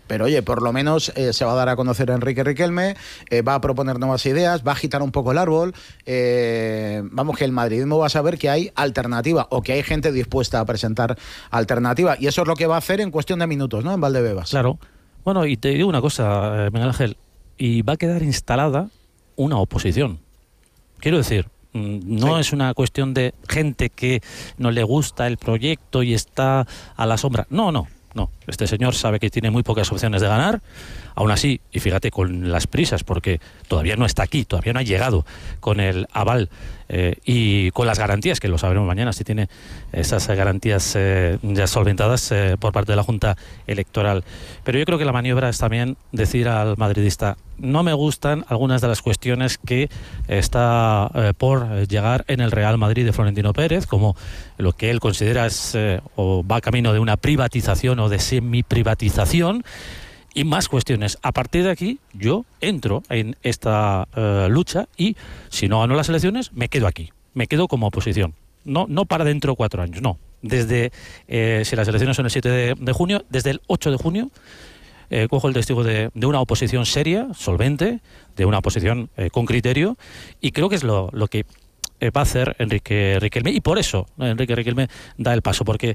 Pero oye, por lo menos se va a dar a conocer a Enrique Riquelme, va a proponer nuevas ideas, va a agitar un poco el árbol. Vamos, que el madridismo va a saber que hay alternativa o que hay gente dispuesta a presentar alternativa. Y eso es lo que va a hacer en cuestión de minutos, ¿no? En Valdebebas. Claro. Bueno, y te digo una cosa, Miguel Ángel, y va a quedar instalada una oposición. Quiero decir, no es una cuestión de gente que no le gusta el proyecto y está a la sombra. No. Este señor sabe que tiene muy pocas opciones de ganar. Aún así, y fíjate, con las prisas, porque todavía no está aquí, todavía no ha llegado con el aval y con las garantías, que lo sabremos mañana, si tiene esas garantías ya solventadas por parte de la Junta Electoral. Pero yo creo que la maniobra es también decir al madridista: no me gustan algunas de las cuestiones que está por llegar en el Real Madrid de Florentino Pérez, como lo que él considera es o va camino de una privatización o de semi-privatización, y más cuestiones. A partir de aquí, yo entro en esta lucha y, si no gano las elecciones, me quedo aquí. Me quedo como oposición. No para dentro de 4 años, no. Desde, si las elecciones son el 7 de junio, desde el 8 de junio, cojo el testigo de una oposición seria, solvente, de una oposición con criterio, y creo que es lo que va a hacer Enrique Riquelme. Y por eso Enrique Riquelme da el paso, porque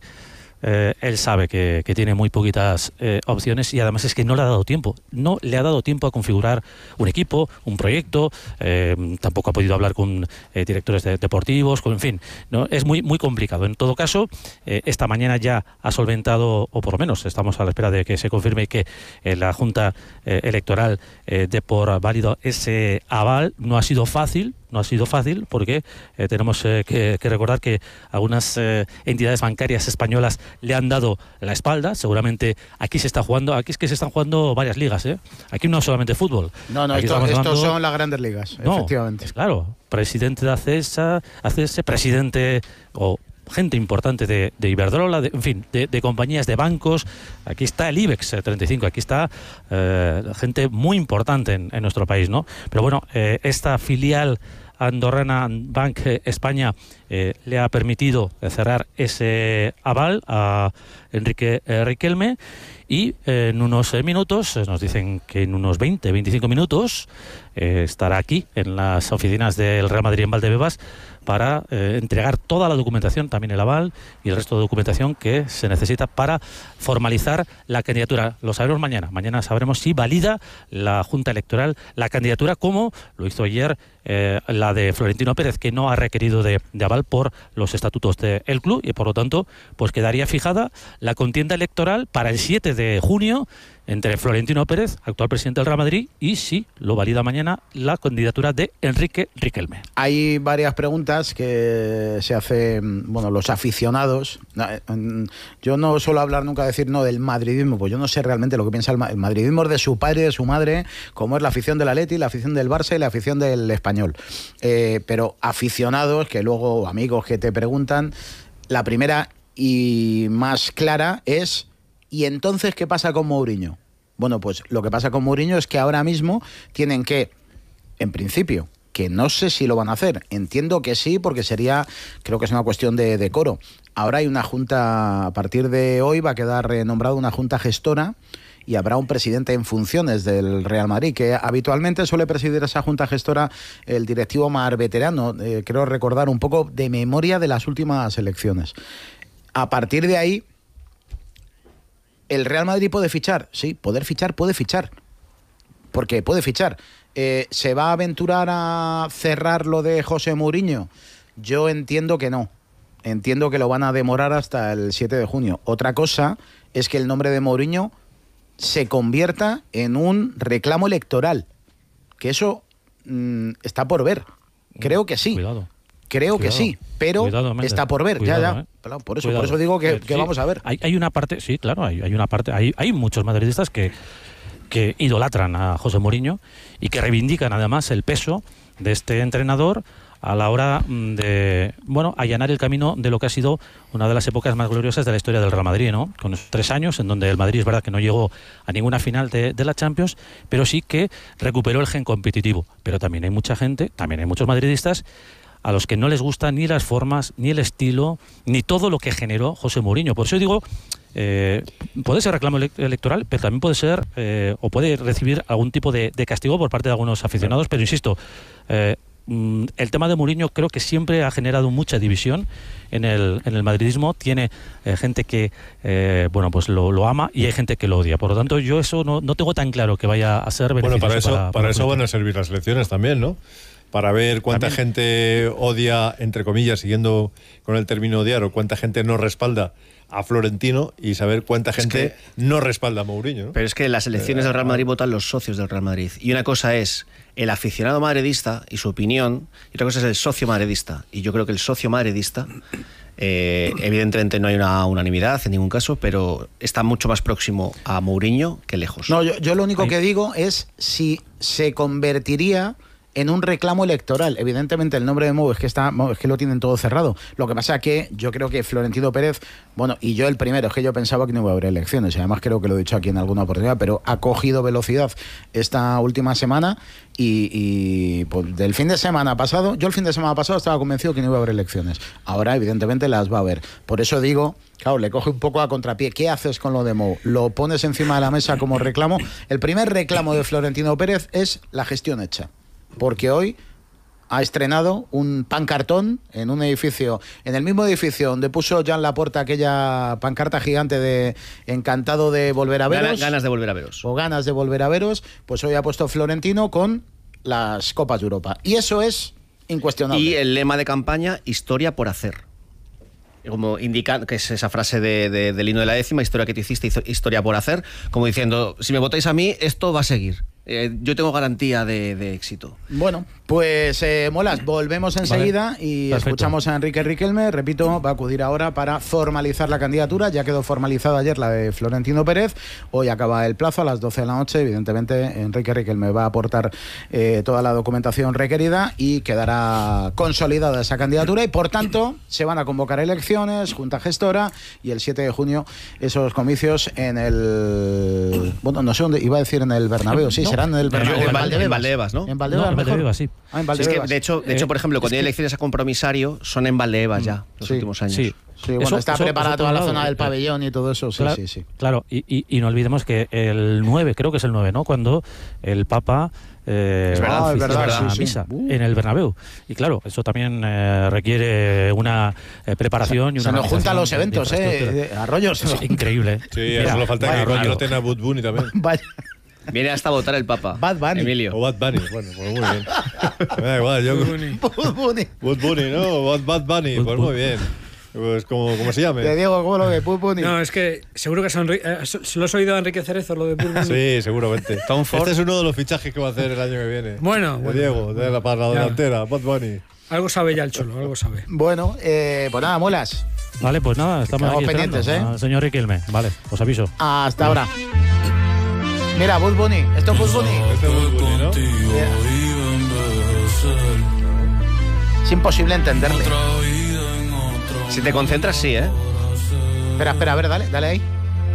él sabe que tiene muy poquitas opciones, y además es que no le ha dado tiempo. No le ha dado tiempo a configurar un equipo, un proyecto, tampoco ha podido hablar con directores deportivos, en fin, ¿no? Es muy complicado. En todo caso, esta mañana ya ha solventado, o por lo menos estamos a la espera de que se confirme que la Junta Electoral dé por válido ese aval. No ha sido fácil porque tenemos que recordar que algunas entidades bancarias españolas le han dado la espalda. Seguramente aquí se están jugando varias ligas, ¿eh? Aquí no solamente fútbol. No, estos son las grandes ligas, efectivamente. Claro, presidente de ACS, presidente o gente importante de Iberdrola, en fin, de compañías, de bancos. Aquí está el IBEX 35, aquí está gente muy importante en nuestro país, ¿no? Pero bueno, esta filial andorrana Bank España le ha permitido cerrar ese aval a Enrique Riquelme, y en unos minutos, nos dicen que en unos 20-25 minutos estará aquí en las oficinas del Real Madrid en Valdebebas para entregar toda la documentación, también el aval y el resto de documentación que se necesita para formalizar la candidatura. Lo sabremos mañana. Mañana sabremos si valida la Junta Electoral la candidatura, como lo hizo ayer la de Florentino Pérez, que no ha requerido de aval por los estatutos del club, y por lo tanto pues quedaría fijada la contienda electoral para el 7 de junio entre Florentino Pérez, actual presidente del Real Madrid, y, si lo valida mañana, la candidatura de Enrique Riquelme. Hay varias preguntas que se hacen, los aficionados. Yo no suelo hablar nunca, decir no del madridismo, pues yo no sé realmente lo que piensa el madridismo. Es de su padre y de su madre, como es la afición del Atleti, la afición del Barça y la afición del Español. Pero aficionados, que luego amigos que te preguntan, la primera y más clara es: ¿y entonces qué pasa con Mourinho? Bueno, pues lo que pasa con Mourinho es que ahora mismo tienen que, en principio, que no sé si lo van a hacer, entiendo que sí, porque creo que es una cuestión de decoro. Ahora hay una junta, a partir de hoy va a quedar nombrada una junta gestora, y habrá un presidente en funciones del Real Madrid, que habitualmente suele presidir esa junta gestora el directivo más veterano, creo recordar un poco de memoria de las últimas elecciones. A partir de ahí, ¿el Real Madrid puede fichar? Sí, puede fichar. Porque puede fichar. ¿Se va a aventurar a cerrar lo de José Mourinho? Yo entiendo que no. Entiendo que lo van a demorar hasta el 7 de junio. Otra cosa es que el nombre de Mourinho se convierta en un reclamo electoral. Que eso está por ver. Creo que sí. Creo que sí, pero está por ver. Ya. Por eso digo que sí, vamos a ver. Hay una parte, sí, claro, hay una parte. Hay muchos madridistas que idolatran a José Mourinho y que reivindican además el peso de este entrenador a la hora de, allanar el camino de lo que ha sido una de las épocas más gloriosas de la historia del Real Madrid, ¿no? Con esos 3 años en donde el Madrid, es verdad que no llegó a ninguna final de la Champions, pero sí que recuperó el gen competitivo. Pero también hay mucha gente, también hay muchos madridistas a los que no les gustan ni las formas, ni el estilo, ni todo lo que generó José Mourinho. Por eso digo puede ser reclamo electoral, pero también puede ser o puede recibir algún tipo de castigo por parte de algunos aficionados, pero insisto, el tema de Mourinho creo que siempre ha generado mucha división en el madridismo. Tiene gente que pues lo ama y hay gente que lo odia. Por lo tanto, yo eso no tengo tan claro que vaya a ser beneficioso. Bueno, para eso van a servir las elecciones también, ¿no? Para ver cuánta gente odia, entre comillas, siguiendo con el término odiar, o cuánta gente no respalda a Florentino, y saber cuánta gente no respalda a Mourinho, ¿no? Pero es que las elecciones del Real Madrid votan los socios del Real Madrid. Y una cosa es el aficionado madridista y su opinión, y otra cosa es el socio madridista. Y yo creo que el socio madridista, evidentemente no hay una unanimidad en ningún caso, pero está mucho más próximo a Mourinho que lejos. No, yo lo único que digo es si se convertiría en un reclamo electoral. Evidentemente el nombre de Mou es que lo tienen todo cerrado. Lo que pasa que yo creo que Florentino Pérez, bueno, y yo el primero, es que yo pensaba que no iba a haber elecciones, y además creo que lo he dicho aquí en alguna oportunidad, pero ha cogido velocidad esta última semana y pues, del fin de semana pasado, yo el fin de semana pasado estaba convencido que no iba a haber elecciones. Ahora evidentemente las va a haber. Por eso digo, claro, le coge un poco a contrapié. ¿Qué haces con lo de Mou? ¿Lo pones encima de la mesa como reclamo? El primer reclamo de Florentino Pérez es la gestión hecha. Porque hoy ha estrenado un pancartón en un edificio, en el mismo edificio donde puso Joan Laporta aquella pancarta gigante de encantado de volver a veros. Ganas de volver a veros. O ganas de volver a veros, pues hoy ha puesto Florentino con las Copas de Europa. Y eso es incuestionable. Y el lema de campaña, historia por hacer. Como indica, que es esa frase del himno de la décima, historia que te hiciste, historia por hacer, como diciendo, si me votáis a mí, esto va a seguir. Yo tengo garantía de éxito. Bueno, pues Molas, volvemos enseguida, vale, y perfecto. Escuchamos a Enrique Riquelme. Repito, va a acudir ahora para formalizar la candidatura. Ya quedó formalizada ayer la de Florentino Pérez. Hoy acaba el plazo a las 12 de la noche. Evidentemente, Enrique Riquelme va a aportar toda la documentación requerida y quedará consolidada esa candidatura. Y por tanto, se van a convocar elecciones, junta gestora, y el 7 de junio esos comicios en el... Bueno, no sé dónde iba a decir, en el Bernabéu. Sí, serán en el Bernabéu. En Valdebebas, ¿no? En Valdebebas, sí. Ah, en Valdebebas. Es que, de hecho, por ejemplo, cuando hay elecciones a compromisario, son en Valdebebas ya, los últimos años. Sí, bueno, está preparada toda la zona del pabellón y todo eso. Claro, sí. Claro, y no olvidemos que el 9, creo que es el 9, ¿no? Cuando el Papa... es verdad, misa en el Bernabéu. Y claro, eso también requiere una preparación y una... Se nos juntan los eventos, Arroyos. Es increíble. Sí, solo falta que anoten a Bud Bunny también. Vaya. Viene hasta votar el Papa. Bad Bunny. Emilio. O Bad Bunny. Bueno, pues muy bien. Me da igual, yo... Bud Bunny, ¿no? Bad Bunny, pues muy bien. Pues como se llame. Te digo, ¿cómo lo de Bud Bunny? No, es que seguro que se lo has oído a Enrique Cerezo, lo de Bud Bunny. Sí, seguramente. Este es uno de los fichajes que va a hacer el año que viene. Bueno. Diego, de para la delantera, Bad Bunny. Algo sabe ya el Cholo, algo sabe. Bueno, pues nada, Molas. Vale, pues nada, estamos aquí pendientes, al señor Riquelme. Vale, os aviso. Hasta ahora. Mira, Bud Bunny. Esto es Bud Bunny. Este es Bud Bunny, ¿no? Es imposible entenderle. Si te concentras, sí, ¿eh? Espera, a ver, dale ahí.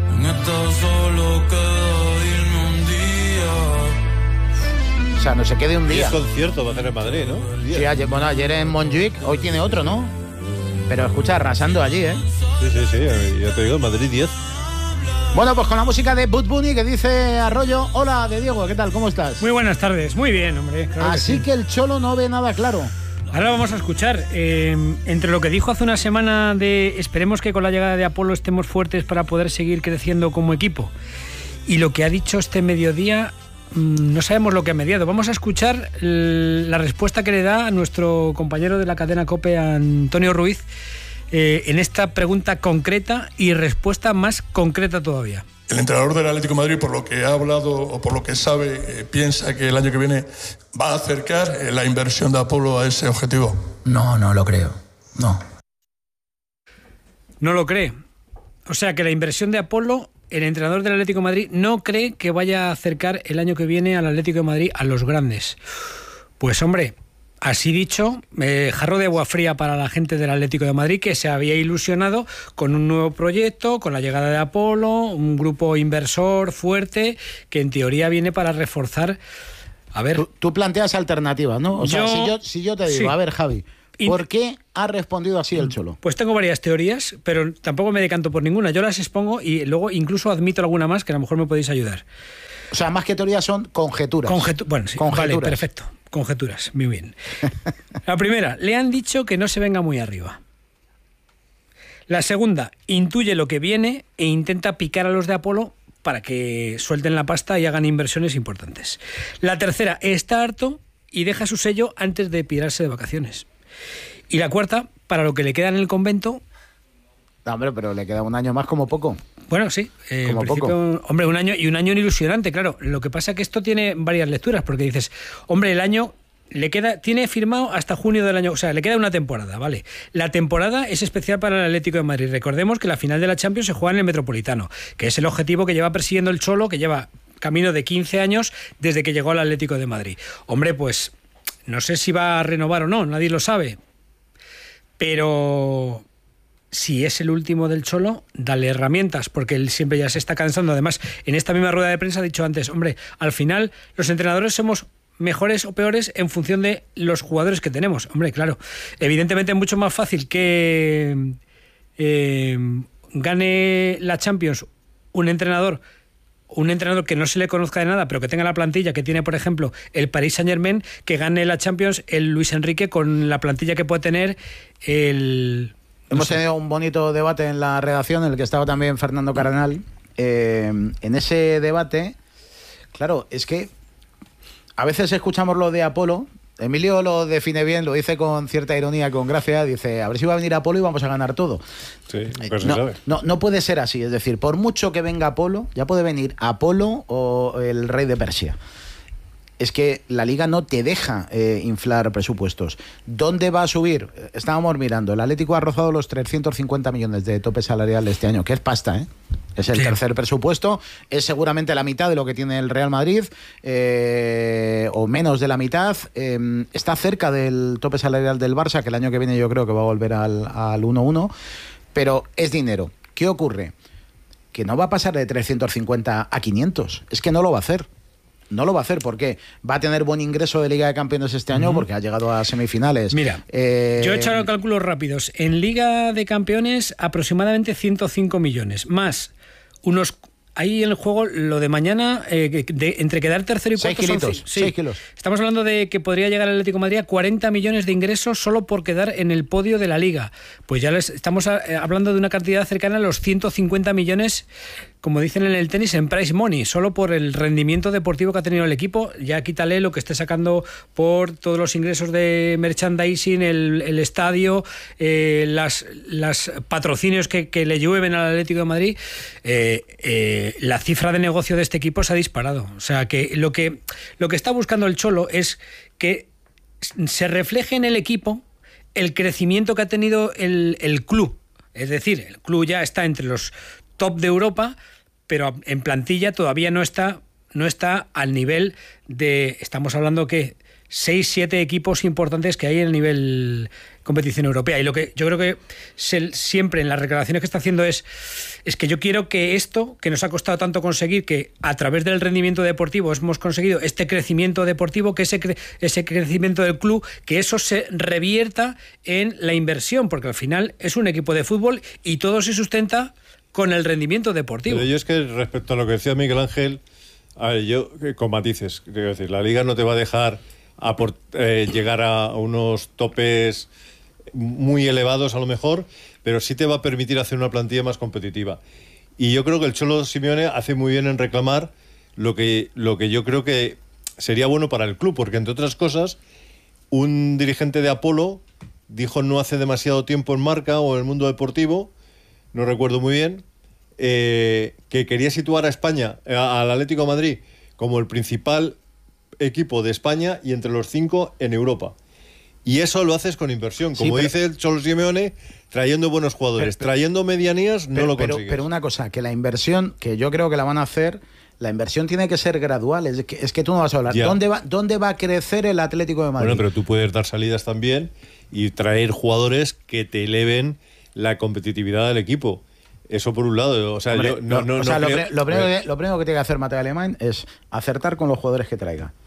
O sea, no se quede un día. Es concierto va a hacer en Madrid, ¿no? Sí, ayer en Montjuic, hoy tiene otro, ¿no? Pero escucha, arrasando allí, ¿eh? Sí, ya te digo, Madrid 10. Bueno, pues con la música de Bud Bunny, que dice Arroyo. Hola, de Diego, ¿qué tal? ¿Cómo estás? Muy buenas tardes, muy bien, hombre. Claro. Así que el Cholo no ve nada claro. Ahora vamos a escuchar, entre lo que dijo hace una semana de esperemos que con la llegada de Apolo estemos fuertes para poder seguir creciendo como equipo, y lo que ha dicho este mediodía, no sabemos lo que ha mediado. Vamos a escuchar la respuesta que le da a nuestro compañero de la cadena COPE, Antonio Ruiz, en esta pregunta concreta y respuesta más concreta todavía. El entrenador del Atlético de Madrid, por lo que ha hablado o por lo que sabe, piensa que el año que viene va a acercar la inversión de Apolo a ese objetivo. No lo creo. No. No lo cree. O sea que la inversión de Apolo, el entrenador del Atlético de Madrid no cree que vaya a acercar el año que viene al Atlético de Madrid a los grandes. Pues hombre, así dicho, jarro de agua fría para la gente del Atlético de Madrid, que se había ilusionado con un nuevo proyecto, con la llegada de Apolo, un grupo inversor fuerte que en teoría viene para reforzar. A ver, tú planteas alternativas, ¿no? O sea, si yo te digo, sí. A ver, Javi, ¿Por qué ha respondido así el Cholo? Pues tengo varias teorías, pero tampoco me decanto por ninguna. Yo las expongo y luego incluso admito alguna más que a lo mejor me podéis ayudar. O sea, más que teorías son conjeturas. Bueno, sí, vale, perfecto. Conjeturas, muy bien. La primera, le han dicho que no se venga muy arriba. La segunda, intuye lo que viene e intenta picar a los de Apolo para que suelten la pasta y hagan inversiones importantes. La tercera, está harto y deja su sello antes de pirarse de vacaciones. Y la cuarta, para lo que le queda en el convento... No, hombre, pero le queda un año más como poco. Bueno, sí. Como poco. Hombre, un año ilusionante, claro. Lo que pasa es que esto tiene varias lecturas, porque dices, hombre, el año... tiene firmado hasta junio del año, o sea, le queda una temporada, ¿vale? La temporada es especial para el Atlético de Madrid. Recordemos que la final de la Champions se juega en el Metropolitano, que es el objetivo que lleva persiguiendo el Cholo, que lleva camino de 15 años desde que llegó al Atlético de Madrid. Hombre, pues no sé si va a renovar o no, nadie lo sabe. Pero si es el último del Cholo, dale herramientas, porque él siempre ya se está cansando. Además, en esta misma rueda de prensa ha dicho antes, hombre, al final los entrenadores somos mejores o peores en función de los jugadores que tenemos. Hombre, claro, evidentemente es mucho más fácil que gane la Champions un entrenador que no se le conozca de nada, pero que tenga la plantilla que tiene, por ejemplo, el Paris Saint-Germain, que gane la Champions el Luis Enrique con la plantilla que puede tener el... Hemos tenido un bonito debate en la redacción en el que estaba también Fernando Cardenal. En ese debate, claro, es que a veces escuchamos lo de Apolo. Emilio lo define bien, lo dice con cierta ironía, con gracia. Dice, a ver si va a venir Apolo y vamos a ganar todo. Sí, nunca se sabe. No puede ser así. Es decir, por mucho que venga Apolo, ya puede venir Apolo o el rey de Persia. Es que la Liga no te deja inflar presupuestos. ¿Dónde va a subir? Estábamos mirando. El Atlético ha rozado los 350 millones de tope salarial este año, que es pasta, ¿eh? Es el tercer presupuesto. Es seguramente la mitad de lo que tiene el Real Madrid, o menos de la mitad. Está cerca del tope salarial del Barça, que el año que viene yo creo que va a volver al 1-1. Pero es dinero. ¿Qué ocurre? Que no va a pasar de 350 a 500. Es que no lo va a hacer. No lo va a hacer porque va a tener buen ingreso de Liga de Campeones este año, porque ha llegado a semifinales. Mira, yo he echado cálculos rápidos. En Liga de Campeones aproximadamente 105 millones, más unos... Ahí en el juego, lo de mañana, entre quedar tercero y cuarto... 6 kilos. Estamos hablando de que podría llegar el Atlético de Madrid a 40 millones de ingresos solo por quedar en el podio de la Liga. Pues ya estamos hablando de una cantidad cercana a los 150 millones, como dicen en el tenis, en prize money, solo por el rendimiento deportivo que ha tenido el equipo. Ya quítale lo que esté sacando por todos los ingresos de merchandising, el estadio, las patrocinios que le llueven al Atlético de Madrid. La cifra de negocio de este equipo se ha disparado. O sea, que lo que está buscando el Cholo es que se refleje en el equipo el crecimiento que ha tenido el club. Es decir, el club ya está entre los top de Europa, pero en plantilla todavía no está al nivel de... Estamos hablando que 6-7 equipos importantes que hay en el nivel competición europea. Y lo que yo creo que siempre en las declaraciones que está haciendo es que yo quiero que esto, que nos ha costado tanto conseguir, que a través del rendimiento deportivo hemos conseguido este crecimiento deportivo, que ese crecimiento del club, que eso se revierta en la inversión, porque al final es un equipo de fútbol y todo se sustenta con el rendimiento deportivo. Pero yo es que respecto a lo que decía Miguel Ángel, a ver, yo con matices, quiero decir, la Liga no te va a dejar llegar a unos topes muy elevados a lo mejor, pero sí te va a permitir hacer una plantilla más competitiva. Y yo creo que el Cholo Simeone hace muy bien en reclamar lo que yo creo que sería bueno para el club, porque entre otras cosas, un dirigente de Apolo dijo no hace demasiado tiempo en Marca o en el Mundo Deportivo, no recuerdo muy bien, que quería situar a España, al Atlético de Madrid, como el principal equipo de España y entre los 5 en Europa. Y eso lo haces con inversión. Como dice el Cholo Simeone, trayendo buenos jugadores. Trayendo medianías no lo consigues. Pero una cosa, que la inversión, que yo creo que la van a hacer, la inversión tiene que ser gradual. Es que tú no vas a hablar. ¿Dónde va a crecer el Atlético de Madrid? Bueno, pero tú puedes dar salidas también y traer jugadores que te eleven la competitividad del equipo. Eso por un lado. O sea, hombre, lo primero que tiene que hacer Mateo Alemán es acertar con los jugadores que traiga.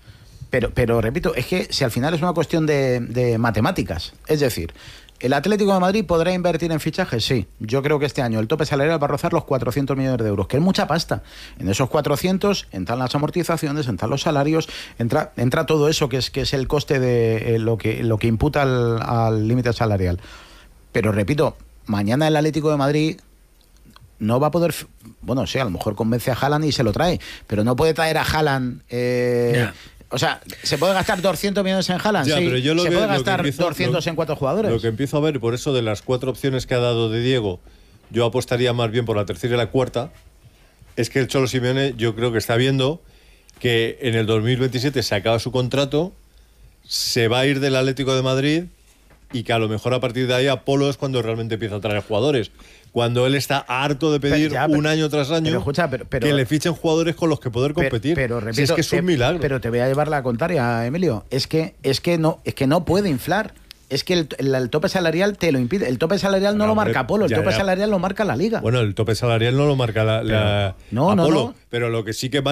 Pero repito, es que si al final es una cuestión de matemáticas, es decir, ¿el Atlético de Madrid podrá invertir en fichajes? Sí. Yo creo que este año el tope salarial va a rozar los 400 millones de euros, que es mucha pasta. En esos 400 entran las amortizaciones, entran los salarios, entra todo eso que es el coste de lo que imputa al límite salarial. Pero repito, mañana el Atlético de Madrid no va a poder... Bueno, sí, a lo mejor convence a Haaland y se lo trae, pero no puede traer a Haaland... O sea, ¿se puede gastar 200 millones en Haaland? Ya, sí. pero yo ¿Se puede gastar 200 en 4 jugadores? Lo que empiezo a ver, por eso de las 4 opciones que ha dado de Diego, yo apostaría más bien por la tercera y la cuarta, es que el Cholo Simeone yo creo que está viendo que en el 2027 se acaba su contrato, se va a ir del Atlético de Madrid y que a lo mejor a partir de ahí Apolo es cuando realmente empieza a traer jugadores. Cuando él está harto de pedir un año tras año que le fichen jugadores con los que poder competir. Pero repito, si es que es un milagro. Pero te voy a llevar la contraria, Emilio. Es que no puede inflar. Es que el tope salarial te lo impide. El tope salarial no lo marca Apolo, el tope salarial lo marca la Liga. Bueno, el tope salarial no lo marca Apolo, no. Pero lo que sí que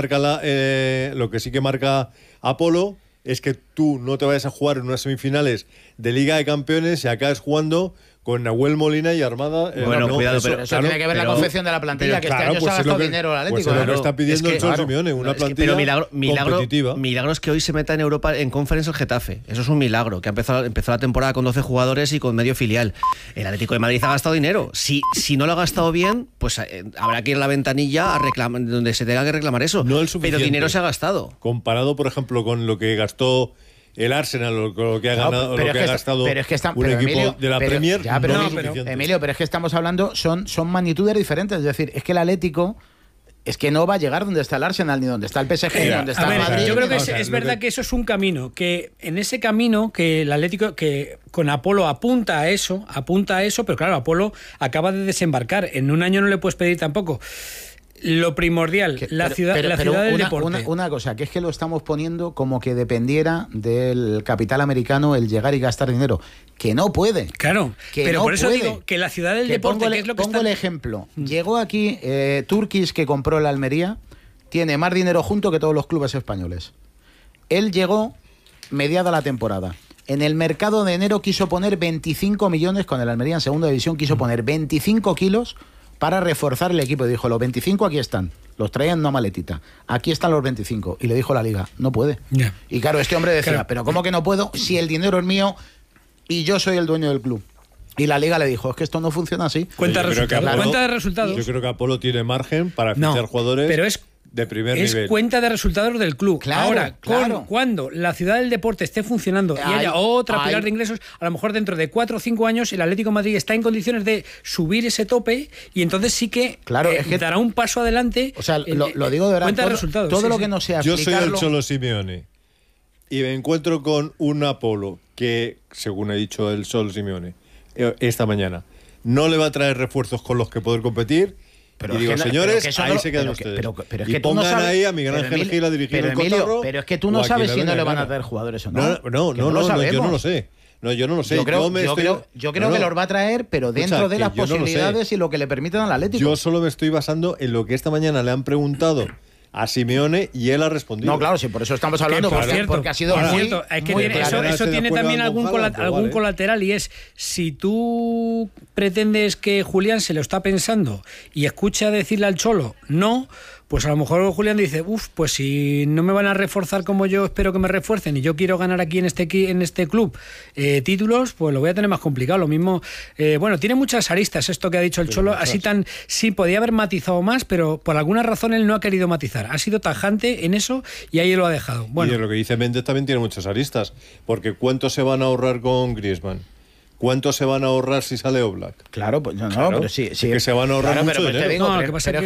marca Apolo es que tú no te vayas a jugar en unas semifinales de Liga de Campeones y acabes jugando con Nahuel Molina y Armada. Cuidado, pero eso tiene que ver la confección de la plantilla, que este año se ha gastado dinero al Atlético. Pues es lo que está pidiendo el Cholo Simeone, una plantilla competitiva. Milagro es que hoy se meta en Europa en Conference el Getafe. Eso es un milagro, que empezó la temporada con 12 jugadores y con medio filial. El Atlético de Madrid ha gastado dinero. Si no lo ha gastado bien, pues habrá que ir a la ventanilla a reclamar, donde se tenga que reclamar eso. No el suficiente. Pero dinero se ha gastado. Comparado, por ejemplo, con lo que gastó el Arsenal, lo que ha gastado un equipo de la Premier. Emilio, pero es que estamos hablando, son magnitudes diferentes. Es decir, es que el Atlético es que no va a llegar donde está el Arsenal, ni donde está el PSG, ni donde está el Madrid. Yo creo que es verdad que eso es un camino, que en ese camino que el Atlético, que con Apolo apunta a eso, pero claro, Apolo acaba de desembarcar. En un año no le puedes pedir tampoco. Lo primordial, la ciudad del deporte. Una cosa, que es que lo estamos poniendo como que dependiera del capital americano el llegar y gastar dinero. Que no puede. Claro, pero por eso digo que la ciudad del deporte, ¿qué es lo que pongo el ejemplo. Llegó aquí Turkish, que compró el Almería, tiene más dinero junto que todos los clubes españoles. Él llegó mediada la temporada. En el mercado de enero quiso poner 25 millones, con el Almería en segunda división quiso poner 25 kilos para reforzar el equipo. Y dijo, los 25 aquí están. Los traían en una maletita. Aquí están los 25. Y le dijo la Liga, no puede. Yeah. Y claro, este hombre decía, pero ¿cómo que no puedo si el dinero es mío y yo soy el dueño del club? Y la Liga le dijo, es que esto no funciona así. Cuenta de resultados. Yo creo que Apolo tiene margen para fichar jugadores pero es de primer nivel. Es cuenta de resultados del club. Claro, Ahora, cuando la ciudad del deporte esté funcionando y haya otra pilar de ingresos, a lo mejor dentro de 4 o 5 años el Atlético de Madrid está en condiciones de subir ese tope y entonces sí que, dará un paso adelante. O sea, lo digo de verdad. Cuenta de resultados. Todo lo que no sea Yo soy el Cholo Simeone y me encuentro con un Apolo que, según ha dicho el Cholo Simeone esta mañana, no le va a traer refuerzos con los que poder competir. Pero y digo, señores, ahí se quedan ustedes. Pero es y que tú pongan no sabes, ahí a Miguel Ángel Gil a dirigir el Cotarro. Pero es que tú no sabes si no le van a traer jugadores o no. No, yo no lo sé. Yo no lo sé. Yo creo que los va a traer, pero dentro de las posibilidades y lo que le permitan al Atlético. Yo solo me estoy basando en lo que esta mañana le han preguntado a Simeone y él ha respondido. No, claro, sí, por eso estamos hablando, porque ha sido eso tiene también algún colateral, y es, si tú pretendes que Julián se lo está pensando y escucha decirle al Cholo no, pues a lo mejor Julián dice, pues si no me van a reforzar como yo espero que me refuercen y yo quiero ganar aquí en este club títulos, pues lo voy a tener más complicado. Lo mismo, tiene muchas aristas esto que ha dicho el Cholo, sí, podía haber matizado más, pero por alguna razón él no ha querido matizar. Ha sido tajante en eso y ahí lo ha dejado. Bueno. Y lo que dice Méndez también tiene muchas aristas, porque ¿cuánto se van a ahorrar con Griezmann? ¿Cuánto se van a ahorrar si sale Oblak? Claro, pues pero sí. Que se van a ahorrar mucho dinero.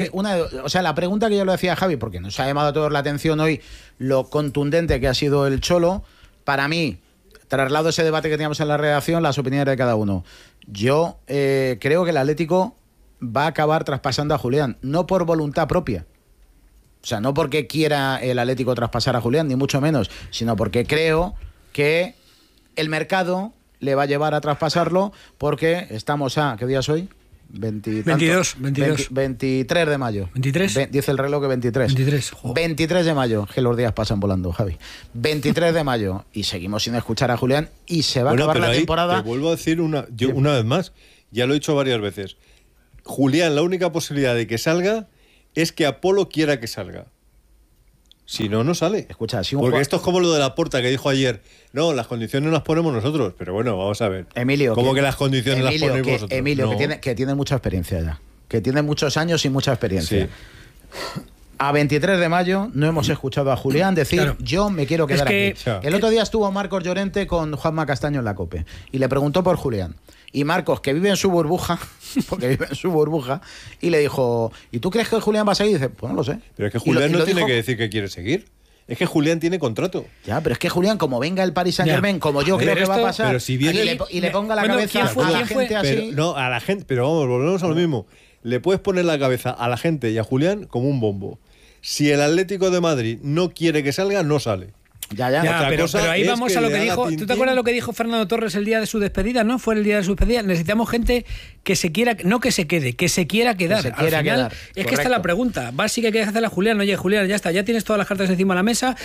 La pregunta que yo le decía a Javi, porque nos ha llamado a todos la atención hoy lo contundente que ha sido el Cholo, para mí, traslado ese debate que teníamos en la redacción, las opiniones de cada uno. Yo creo que el Atlético va a acabar traspasando a Julián, no por voluntad propia. O sea, no porque quiera el Atlético traspasar a Julián, ni mucho menos, sino porque creo que el mercado le va a llevar a traspasarlo, porque estamos ¿qué día es hoy? 22. 23 de mayo. ¿23? Dice el reloj que 23. 23 de mayo, que los días pasan volando, Javi. 23 de mayo y seguimos sin escuchar a Julián y se va a acabar la temporada. Te vuelvo a decir una vez más, ya lo he dicho varias veces. Julián, la única posibilidad de que salga es que Apolo quiera que salga. Si no, no sale. Escucha, si porque esto es como lo de Laporta que dijo ayer. No, las condiciones las ponemos nosotros. Pero bueno, vamos a ver. Emilio, ¿cómo que las condiciones las ponéis vosotros? Emilio, no. que tiene mucha experiencia ya. Que tiene muchos años y mucha experiencia. Sí. A 23 de mayo no hemos escuchado a Julián decir, claro, yo me quiero quedar aquí. El otro día estuvo Marcos Llorente con Juanma Castaño en la COPE y le preguntó por Julián. Y Marcos, que vive en su burbuja, porque vive en su burbuja, y le dijo, ¿y tú crees que Julián va a seguir? Y dice, pues no lo sé. Pero es que Julián no tiene que decir que quiere seguir. Es que Julián tiene contrato. Ya, pero es que Julián, como venga el Paris Saint-Germain, como yo creo que va a pasar, pero si viene, y le ponga la cabeza a la gente así... No, a la gente, pero vamos, volvemos a lo mismo. Le puedes poner la cabeza a la gente y a Julián como un bombo. Si el Atlético de Madrid no quiere que salga, no sale. Ya, pero ahí vamos a lo que dijo. ¿Tú te acuerdas lo que dijo Fernando Torres el día de su despedida? ¿No? Fue el día de su despedida. Necesitamos gente que se quiera, no que se quede, que se quiera quedar. Al final, es que está la pregunta. Básica que hay que hacerle a Julián. Oye, Julián, ya está, ya tienes todas las cartas encima de la mesa.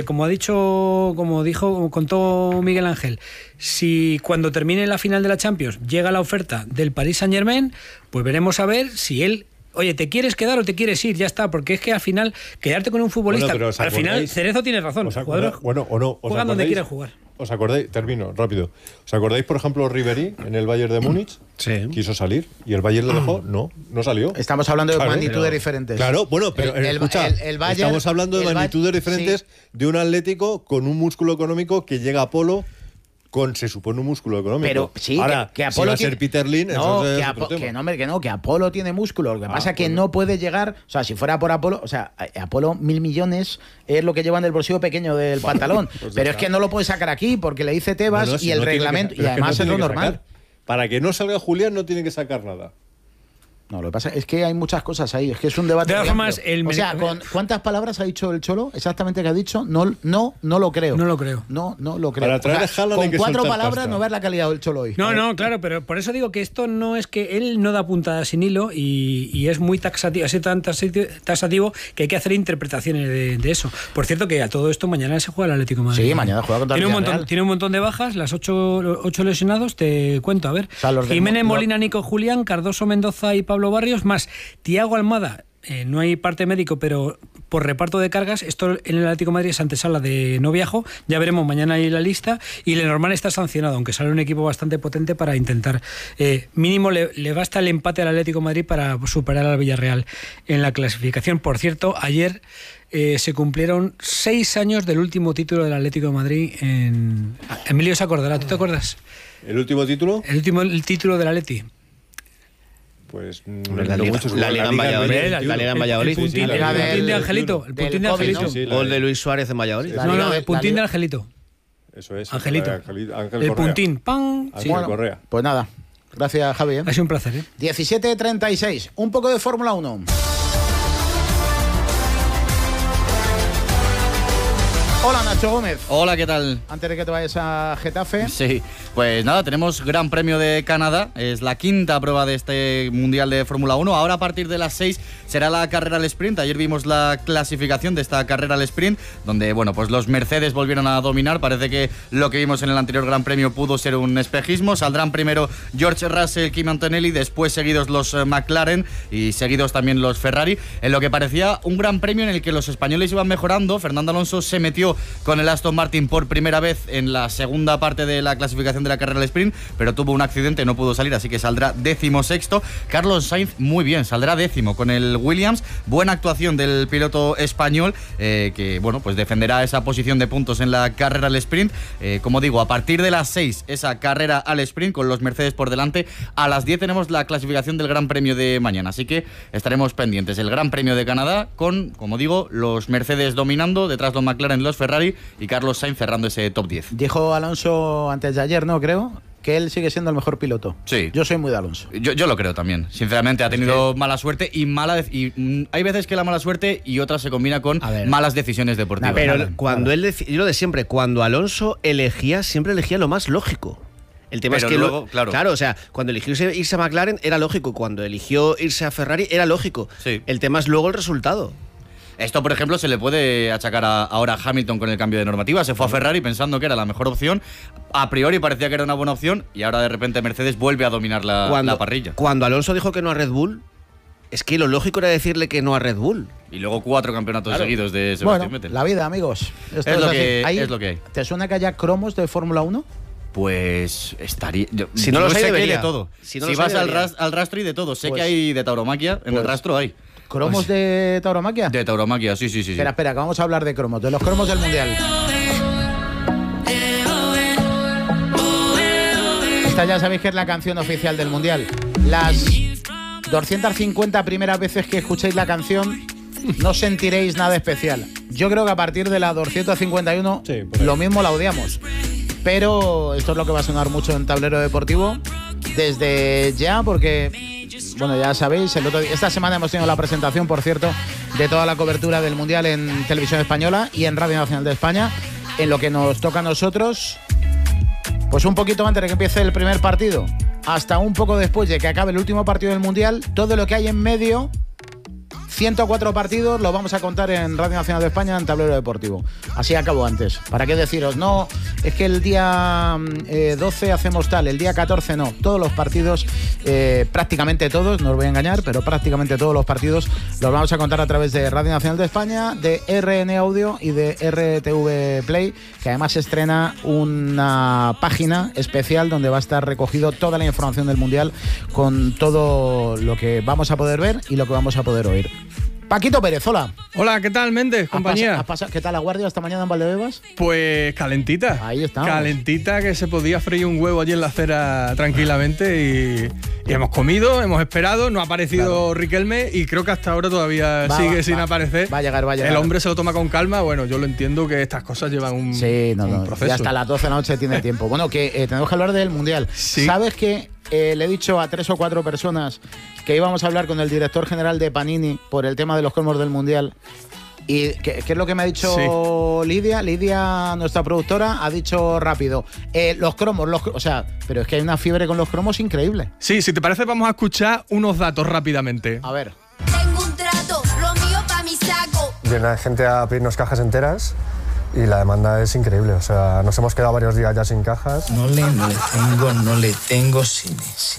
Contó Miguel Ángel. Si cuando termine la final de la Champions llega la oferta del Paris Saint-Germain, pues veremos a ver si él... Oye, ¿te quieres quedar o te quieres ir? Ya está, porque es que al final, quedarte con un futbolista... Bueno, al final, Cerezo tiene razón. Juegan donde quieren jugar. ¿Os acordáis? Termino, rápido. ¿Os acordáis, por ejemplo, Ribéry en el Bayern de Múnich? Sí. Quiso salir y el Bayern le dejó. No salió. Estamos hablando de magnitudes diferentes. Claro, bueno, pero escucha, el Bayern, estamos hablando de magnitudes diferentes de un Atlético con un músculo económico que llega a Polo se supone un músculo económico. Pero sí, ahora, que Apolo si va a ser Peter Lim, que Apolo tiene músculo. Lo que pasa es que no puede llegar, o sea, si fuera por Apolo, o sea, Apolo 1.000 millones es lo que llevan del bolsillo pequeño del pantalón. Pues pero es que no lo puede sacar aquí porque le dice Tebas y el reglamento, y además es lo normal. Para que no salga Julián no tiene que sacar nada. No, lo que pasa es que hay muchas cosas ahí. Es que es un debate. De todas formas, o sea, ¿cuántas palabras ha dicho el Cholo? Exactamente que ha dicho. No lo creo. No lo creo. No lo creo. Para traer con 4 palabras no ver la calidad del Cholo hoy. No, claro, pero por eso digo que esto no es que él no da puntada sin hilo y es muy taxativo, así tan taxativo que hay que hacer interpretaciones de eso. Por cierto, que a todo esto mañana se juega el Atlético de Madrid. Sí, mañana juega contra el Villarreal. Tiene un montón de bajas, las 8 lesionados, te cuento, a ver. O sea, Jiménez, Molina, Nico Julián, Cardoso, Mendoza y Pablo Barrios, más Thiago Almada, no hay parte médico, pero por reparto de cargas, esto en el Atlético de Madrid es antesala de no viajo, ya veremos mañana ahí la lista, y Lenormand está sancionado, aunque sale un equipo bastante potente para intentar, mínimo le basta el empate al Atlético de Madrid para superar al Villarreal en la clasificación. Por cierto, ayer se cumplieron 6 años del último título del Atlético de Madrid Emilio se acordará, ¿tú te acuerdas? ¿El último título? El título del Atleti. Pues la Liga en Valladolid. El puntín de Angelito. El puntín de Angelito. Gol de Luis Suárez en Valladolid. No, el puntín de Angelito. Eso es. Angelito. El puntín. ¡Pam! Ángel Correa. Pues nada. Gracias, Javi. Ha sido un placer. 17:36. Un poco de Fórmula 1. Hola, Nacho Gómez. Hola, ¿qué tal? Antes de que te vayas a Getafe. Sí, pues nada, tenemos Gran Premio de Canadá. Es la quinta prueba de este Mundial de Fórmula 1. Ahora a partir de las 6 será la carrera al sprint. Ayer vimos la clasificación de esta carrera al sprint, donde bueno, pues los Mercedes volvieron a dominar. Parece que lo que vimos en el anterior Gran Premio pudo ser un espejismo. Saldrán primero George Russell, Kimi Antonelli, después seguidos los McLaren y seguidos también los Ferrari. En lo que parecía un Gran Premio en el que los españoles iban mejorando. Fernando Alonso se metió con el Aston Martin por primera vez en la segunda parte de la clasificación de la carrera al sprint, pero tuvo un accidente, no pudo salir, así que saldrá 16º. Carlos Sainz muy bien, saldrá 10º con el Williams. Buena actuación del piloto español, que bueno, pues defenderá esa posición de puntos en la carrera al sprint. Como digo, a partir de las 6 esa carrera al sprint con los Mercedes por delante. A las 10 tenemos la clasificación del Gran Premio de mañana, así que estaremos pendientes. El Gran Premio de Canadá con, como digo, los Mercedes dominando, detrás los McLaren, los Ferrari y Carlos Sainz cerrando ese top 10. Dijo Alonso antes de ayer, ¿no? Creo que él sigue siendo el mejor piloto. Sí. Yo soy muy de Alonso. Yo lo creo también. Sinceramente, ha tenido mala suerte y hay veces que la mala suerte y otras se combina con malas decisiones deportivas. Pero cuando él decía, yo lo de siempre, cuando Alonso elegía, siempre elegía lo más lógico. El tema Pero es que luego, claro. o sea, cuando eligió irse a McLaren era lógico, cuando eligió irse a Ferrari era lógico. Sí. El tema es luego el resultado. Esto, por ejemplo, se le puede achacar ahora a Hamilton con el cambio de normativa. Se fue a Ferrari pensando que era la mejor opción. A priori parecía que era una buena opción y ahora de repente Mercedes vuelve a dominar la parrilla. Cuando Alonso dijo que no a Red Bull, es que lo lógico era decirle que no a Red Bull. Y luego 4 campeonatos seguidos de Sebastián Vettel. La vida, amigos. Esto Es lo así. que hay. ¿Te suena que haya cromos de Fórmula 1? Pues estaría. Si no los hay, sé que hay debería. de todo. Si Si, no los vas hay, al rastro y de todo. Sé Pues- que hay de tauromaquia. En el rastro hay. ¿Cromos de tauromaquia? De tauromaquia, sí. Espera, que vamos a hablar de cromos, de los cromos del Mundial. Esta ya sabéis que es la canción oficial del Mundial. Las 250 primeras veces que escuchéis la canción no sentiréis nada especial. Yo creo que a partir de la 251 Sí, por ahí. lo mismo la odiamos. Pero esto es lo que va a sonar mucho en Tablero Deportivo desde ya, porque bueno, ya sabéis, esta semana hemos tenido la presentación, por cierto, de toda la cobertura del Mundial en Televisión Española y en Radio Nacional de España. En lo que nos toca a nosotros, pues un poquito antes de que empiece el primer partido, hasta un poco después de que acabe el último partido del Mundial, todo lo que hay en medio, 104 partidos, lo vamos a contar en Radio Nacional de España en Tablero Deportivo. Así acabo antes. ¿Para qué deciros? No, es que el día 12 hacemos tal, el día 14 no. Todos los partidos, prácticamente todos, no os voy a engañar, pero prácticamente todos los partidos los vamos a contar a través de Radio Nacional de España, de RN Audio y de RTV Play, que además estrena una página especial donde va a estar recogido toda la información del Mundial con todo lo que vamos a poder ver y lo que vamos a poder oír. Paquito Pérez, hola. Hola, ¿qué tal, Méndez, compañía? ¿Qué tal la guardia esta mañana en Valdebebas? Pues calentita. Ahí estamos. Calentita, que se podía freír un huevo allí en la acera tranquilamente y hemos comido, hemos esperado, no ha aparecido Riquelme y creo que hasta ahora todavía sigue sin aparecer. Va a llegar. El hombre se lo toma con calma, bueno, yo lo entiendo que estas cosas llevan un proceso. Y hasta las 12 de la noche tiene tiempo. Bueno, que tenemos que hablar del Mundial. Sí. ¿Sabes que le he dicho a 3 o 4 personas que íbamos a hablar con el director general de Panini por el tema de los cromos del Mundial? ¿Y qué es lo que me ha dicho Lidia? Lidia, nuestra productora, ha dicho rápido. Los cromos, pero es que hay una fiebre con los cromos increíble. Sí, si te parece vamos a escuchar unos datos rápidamente. A ver. Tengo un trato, lo mío pa' mi saco. Viene gente a pedirnos cajas enteras y la demanda es increíble. O sea, nos hemos quedado varios días ya sin cajas. No le tengo cine.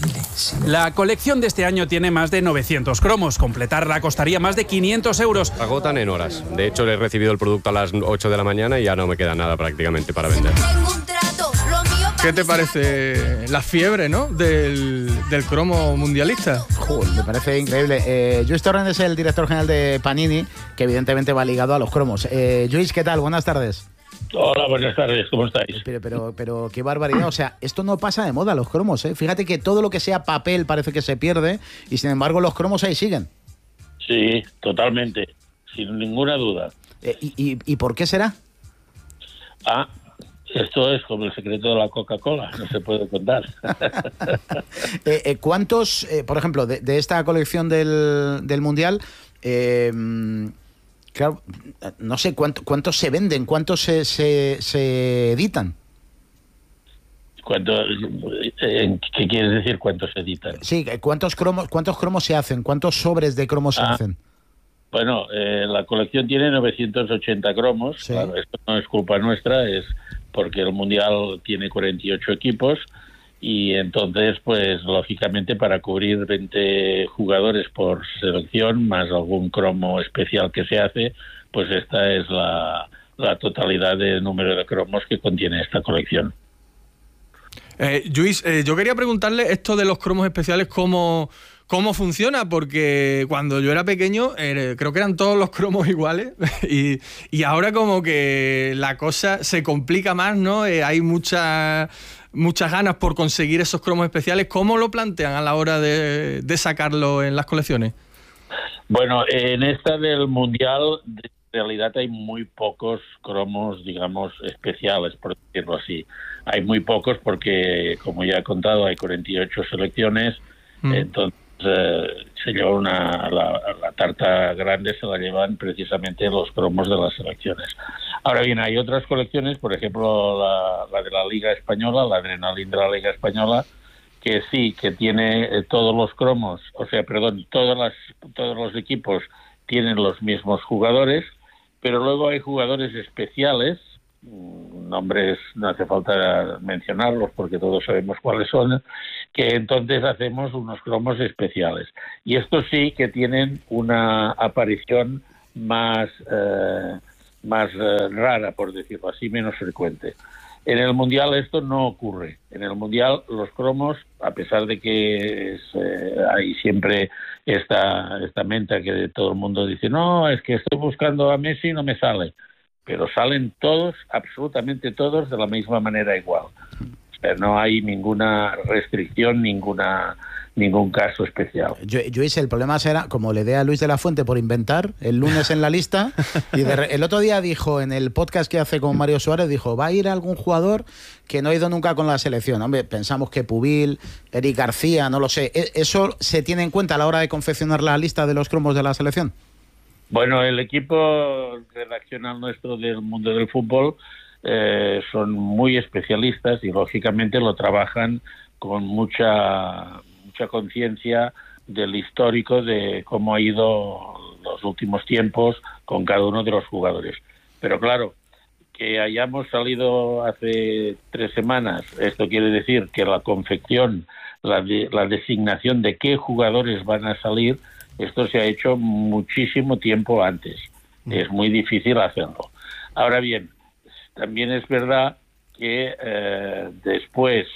La colección de este año tiene más de 900 cromos. Completarla costaría más de 500 euros. Agotan en horas. De hecho, le he recibido el producto a las 8 de la mañana y ya no me queda nada prácticamente para vender. Tengo un trato, lo mío pa' ¿Qué mi te saco. parece la fiebre, ¿no? del cromo mundialista? Joder, me parece increíble. Luis Torrent es el director general de Panini, que evidentemente va ligado a los cromos. Luis, ¿qué tal? Buenas tardes. Hola, buenas tardes, ¿cómo estáis? Pero qué barbaridad. O sea, esto no pasa de moda, los cromos, ¿eh? Fíjate que todo lo que sea papel parece que se pierde y sin embargo los cromos ahí siguen. Sí, totalmente, sin ninguna duda. ¿Y por qué será? Esto es como el secreto de la Coca-Cola, no se puede contar. ¿Cuántos, por ejemplo, de esta colección del Mundial, claro, no sé cuántos se venden, cuántos se editan? ¿Qué quieres decir cuántos se editan? Sí, ¿cuántos cromos se hacen? ¿Cuántos sobres de cromos se hacen? Bueno, la colección tiene 980 cromos. Sí. Claro, esto no es culpa nuestra, es porque el Mundial tiene 48 equipos y entonces, pues lógicamente para cubrir 20 jugadores por selección, más algún cromo especial que se hace, pues esta es la totalidad de número de cromos que contiene esta colección. Luis, yo quería preguntarle esto de los cromos especiales, ¿cómo funciona? Porque cuando yo era pequeño creo que eran todos los cromos iguales y ahora como que la cosa se complica más, ¿no? Hay muchas ganas por conseguir esos cromos especiales. ¿Cómo lo plantean a la hora de sacarlo en las colecciones? Bueno, en esta del Mundial en realidad hay muy pocos cromos, digamos, especiales, por decirlo así. Hay muy pocos porque, como ya he contado, hay 48 selecciones, entonces se lleva la tarta grande, se la llevan precisamente los cromos de las selecciones. Ahora bien, hay otras colecciones, por ejemplo, la de la Liga Española, la Adrenalin de la Liga Española, que sí, que tiene todos los cromos, todos los equipos tienen los mismos jugadores, pero luego hay jugadores especiales, nombres no hace falta mencionarlos porque todos sabemos cuáles son, que entonces hacemos unos cromos especiales. Y estos sí que tienen una aparición más rara, por decirlo así, menos frecuente. En el Mundial esto no ocurre. En el Mundial los cromos, a pesar de que hay siempre esta menta que todo el mundo dice, no, es que estoy buscando a Messi y no me sale. Pero salen todos, absolutamente todos, de la misma manera igual. O sea, no hay ninguna restricción, ningún caso especial. Luis, el problema será, como le dé a Luis de la Fuente por inventar, el lunes en la lista, y el otro día dijo, en el podcast que hace con Mario Suárez, dijo, va a ir algún jugador que no ha ido nunca con la selección. Hombre, pensamos que Pubil, Eric García, no lo sé. ¿Eso se tiene en cuenta a la hora de confeccionar la lista de los cromos de la selección? Bueno, el equipo redaccional nuestro del mundo del fútbol son muy especialistas y lógicamente lo trabajan con mucha conciencia del histórico de cómo ha ido los últimos tiempos con cada uno de los jugadores. Pero claro, que hayamos salido hace 3 semanas, esto quiere decir que la confección, la designación de qué jugadores van a salir, esto se ha hecho muchísimo tiempo antes. Es muy difícil hacerlo. Ahora bien, también es verdad que después,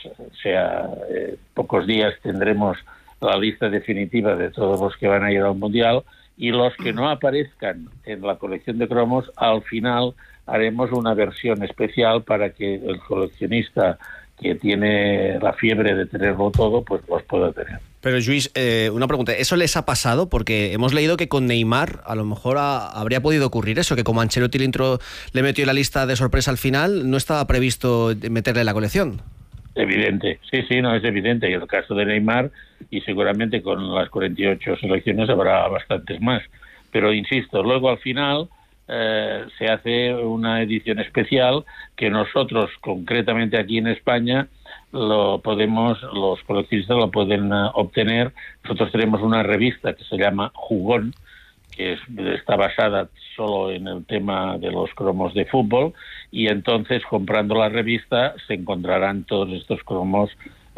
pocos días, tendremos la lista definitiva de todos los que van a ir al Mundial, y los que no aparezcan en la colección de cromos, al final haremos una versión especial para que el coleccionista que tiene la fiebre de tenerlo todo, pues los pueda tener. Pero Luis, una pregunta, ¿eso les ha pasado? Porque hemos leído que con Neymar a lo mejor habría podido ocurrir eso, que como Ancelotti le metió la lista de sorpresa al final, no estaba previsto meterle en la colección. Evidente, sí, no, es evidente. Y el caso de Neymar, y seguramente con las 48 selecciones habrá bastantes más. Pero insisto, luego al final se hace una edición especial que nosotros, concretamente aquí en España, los coleccionistas lo pueden obtener. Nosotros tenemos una revista que se llama Jugón, que está basada solo en el tema de los cromos de fútbol, y entonces comprando la revista se encontrarán todos estos cromos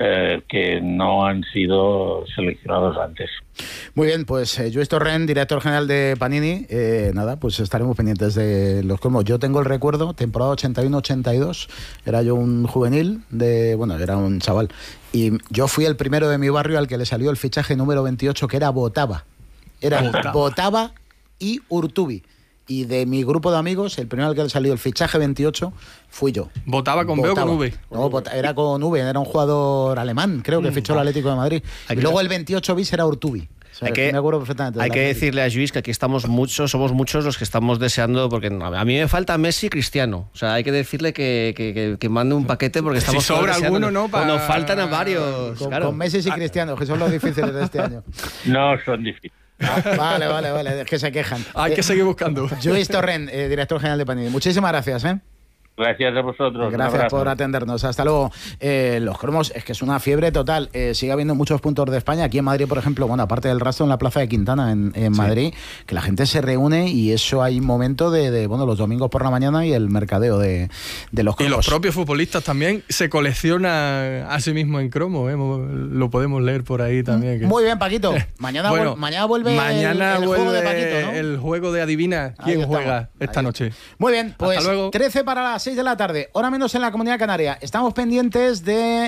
que no han sido seleccionados antes. Muy bien, pues Lluís Torrent, director general de Panini, pues estaremos pendientes de los cromos. Yo tengo el recuerdo, temporada 81-82, era yo un juvenil, era un chaval, y yo fui el primero de mi barrio al que le salió el fichaje número 28, que era Botava. Era Botava y Urtubi. Y de mi grupo de amigos, el primero al que le salió el fichaje 28 fui yo. ¿Votaba con B o con V? No, era con V, era un jugador alemán, creo que fichó el Atlético de Madrid. Y luego el 28 bis era Urtubi. O sea, me acuerdo perfectamente. Hay que decirle a Luis que aquí somos muchos los que estamos deseando, porque a mí me falta Messi y Cristiano. O sea, hay que decirle que mande un paquete porque estamos si sobra alguno, ¿no? Nos faltan a varios. Con Messi y Cristiano, que son los difíciles de este año. No son difíciles. Vale, es que se quejan. Hay que seguir buscando. Lluís Torrent, director general de Panini. Muchísimas gracias, Gracias a vosotros. Gracias por atendernos. Hasta luego. Los cromos es que es una fiebre total. Sigue habiendo muchos puntos de España. Aquí en Madrid, por ejemplo, aparte del rastro en la Plaza de Quintana, en Madrid, que la gente se reúne y eso hay un momento de los domingos por la mañana y el mercadeo de los cromos. Y los propios futbolistas también se coleccionan a sí mismos en cromo. Lo podemos leer por ahí también. Muy bien, Paquito. Mañana vuelve el juego de Paquito, ¿no? El juego de adivina quién juega esta noche. Muy bien, pues hasta luego. 13 para las 6 de la tarde, hora menos en la Comunidad Canaria. Estamos pendientes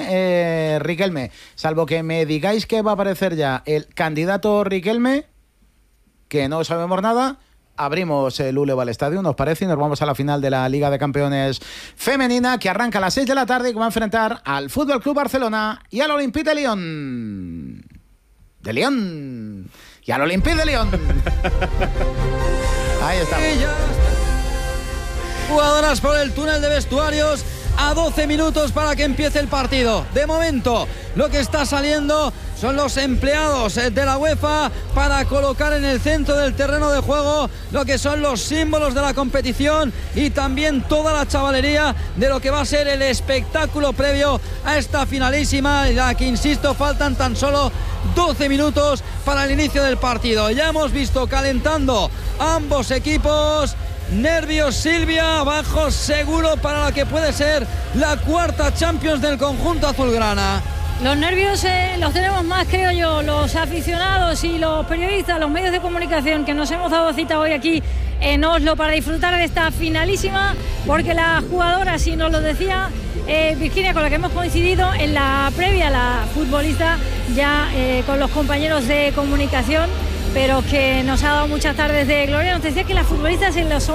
de Riquelme, salvo que me digáis que va a aparecer ya el candidato Riquelme, que no sabemos nada. Abrimos el Uleva al estadio, nos parece, y nos vamos a la final de la Liga de Campeones femenina, que arranca a las 6 de la tarde y que va a enfrentar al Fútbol Club Barcelona y al Olympique de Lyon. Y al Olympique de Lyon. Ahí estamos. Jugadoras por el túnel de vestuarios a 12 minutos para que empiece el partido. De momento, lo que está saliendo son los empleados de la UEFA para colocar en el centro del terreno de juego lo que son los símbolos de la competición y también toda la chavalería de lo que va a ser el espectáculo previo a esta finalísima, en la que, insisto, faltan tan solo 12 minutos para el inicio del partido. Ya hemos visto calentando ambos equipos. Nervios, Silvia, abajo seguro para la que puede ser la cuarta Champions del conjunto azulgrana. Los nervios los tenemos más, creo yo, los aficionados y los periodistas, los medios de comunicación que nos hemos dado cita hoy aquí en Oslo para disfrutar de esta finalísima, porque la jugadora, si nos lo decía Virginia, con la que hemos coincidido en la previa, la futbolista ya con los compañeros de comunicación, pero que nos ha dado muchas tardes de gloria, nos decía que las futbolistas en los